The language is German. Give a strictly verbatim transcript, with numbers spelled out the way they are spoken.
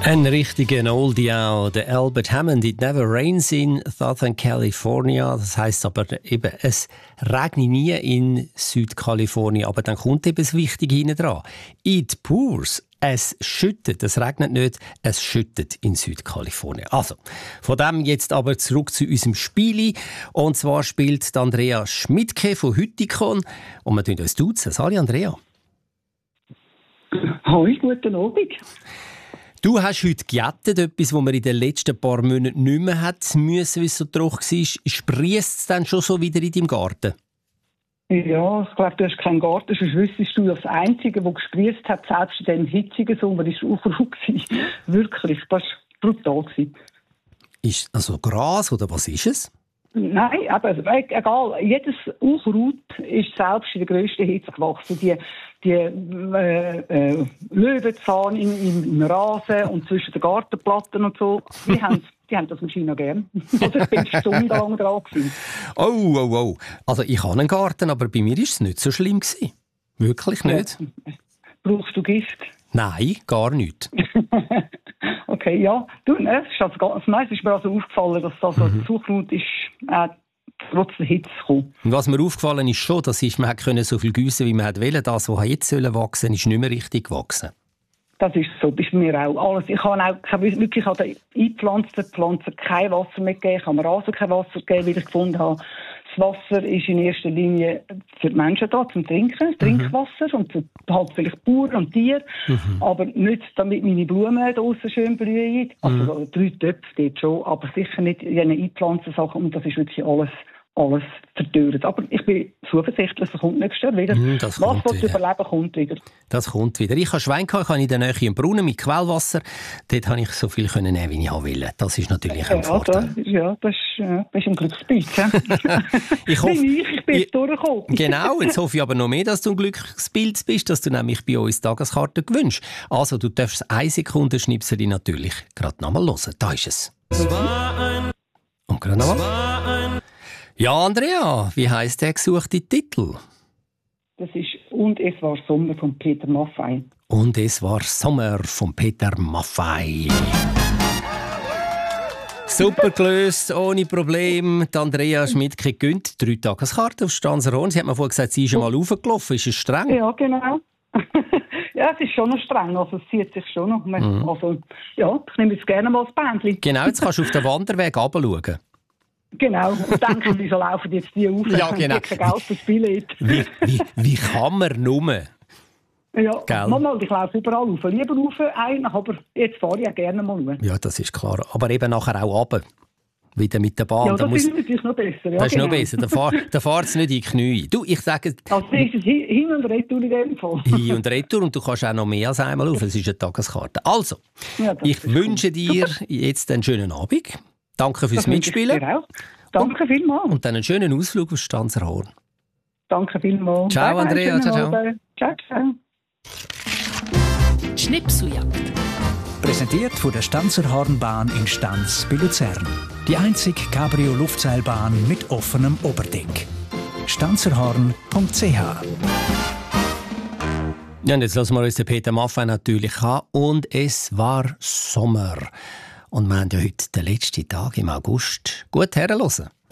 Ein richtiger Oldie auch, der Albert Hammond. It never rains in Southern California. Das heisst aber eben, es regnet nie in Südkalifornien. Aber dann kommt eben das Wichtige hinten dran. It pours. Es schüttet. Es regnet nicht, es schüttet in Südkalifornien. Also, von dem jetzt aber zurück zu unserem Spieli. Und zwar spielt Andrea Schmidtke von Hüttikon. Und wir tun uns duzen. Hallo Andrea. Hallo, guten Abend. Du hast heute gejettet, etwas, was man in den letzten paar Monaten nicht mehr hat müssen, weil es so trocken war. Spriesst es dann schon so wieder in deinem Garten? Ja, ich glaube, du hast keinen Garten, sonst wüsstest du, das Einzige, das gespriesst hat, selbst in diesem hitzigen Sommer, war Unkraut. Wirklich, das war brutal. Ist also Gras oder was ist es? Nein, aber egal. Jedes Unkraut ist selbst in der grössten Hitze gewachsen. Die, die äh, äh, Löwenzahn im, im, im Rasen und zwischen den Gartenplatten und so, die haben, die haben das Maschine gern. Also ich bin stundenlang dran gewesen. Oh, oh, oh. Also ich habe einen Garten, aber bei mir war es nicht so schlimm gewesen. Wirklich nicht. Ja. Brauchst du Gift? Nein, gar nicht. Okay, ja. Du, ne, es ist also ganz nice. Es ist mir also aufgefallen, dass das also mhm. Zukunft ist, äh, trotz der Hitze kommen. Und was mir aufgefallen ist schon, das ist, man konnte so viel gießen, wie man wollte. Das, was jetzt wachsen soll, ist nicht mehr richtig gewachsen. Das ist so, das ist mir auch alles. Ich habe auch ich habe wirklich an den eingepflanzten Pflanzen kein Wasser mehr gegeben. Ich habe mir Rasen kein Wasser gegeben, weil ich gefunden habe, das Wasser ist in erster Linie für die Menschen da, zum Trinken, mhm. Trinkwasser und für halt vielleicht Bauern und Tiere, mhm. aber nicht, damit meine Blumen draussen schön blühen. Also mhm. drei Töpfe dort schon, aber sicher nicht in den eingepflanzten Sachen und das ist wirklich alles alles verdorrt. Aber ich bin zuversichtlich, es kommt nächstes Jahr wieder. Mm, das was was überleben kommt wieder. Das kommt wieder. Ich habe Schwein gehabt, ich habe in der Nähe einen Brunnen mit Quellwasser. Dort konnte ich so viel nehmen, wie ich wollte. Das ist natürlich ein ja, Vorteil. Das, ja, das ist, ja, das ist ein Glücksbild. ich hoffe, ich, ich bin ich, durchgekommen. Genau, jetzt hoffe ich aber noch mehr, dass du ein Glücksbild bist, dass du nämlich bei uns Tageskarte gewünscht. Also, du darfst eine Sekunde Schnipsel natürlich gerade nochmal hören. Da ist es. Und gerade nochmal. Ja, Andrea, wie heisst der gesuchte Titel? Das ist «Und es war Sommer» von Peter Maffay. «Und es war Sommer» von Peter Maffay. Super gelöst, ohne Problem. Die Andrea Schmidtke gönnt drei Tageskarte auf Stanserhorn. Sie hat mir vorhin gesagt, sie ist schon mal raufgelaufen. Ist es streng? Ja, genau. Ja, es ist schon noch streng, also es zieht sich schon noch. Mhm. Also, ja, ich nehme jetzt gerne mal das Bändchen. Genau, jetzt kannst du auf den Wanderweg runterschauen. Genau, und denken, wieso laufen jetzt die auf? Ja, genau. Kein Geld fürs Billett. Wie, wie, wie kann man nur? Ja, mal, ich laufe überall rauf. Lieber rauf eigentlich, aber jetzt fahre ich auch gerne mal rauf. Ja, das ist klar. Aber eben nachher auch runter. Wieder mit der Bahn. Ja, das da muss... ist natürlich noch besser. Ja, das ist genau. noch besser. Da fahr, da fährt es nicht in die Knie. Du, ich sage... Also ist es hin und retour in dem Fall. Hin und retour und du kannst auch noch mehr als einmal rauf. Es ist eine Tageskarte. Also, ja, ich wünsche cool. dir jetzt einen schönen Abend. Danke fürs das Mitspielen. Danke vielmals. Und dann einen schönen Ausflug auf Stanserhorn. Danke vielmals. Ciao, bye, Andrea. Ciao, ciao. Ciao, ciao. Schnipseljagd. Präsentiert von der Stanserhornbahn in Stans bei Luzern. Die einzige Cabrio-Luftseilbahn mit offenem Oberdeck. stanserhorn punkt c h. Ja, und jetzt lassen wir uns den Peter Maffay natürlich an. Und es war Sommer. Und wir haben ja heute den letzten Tag im August. Gut herhören.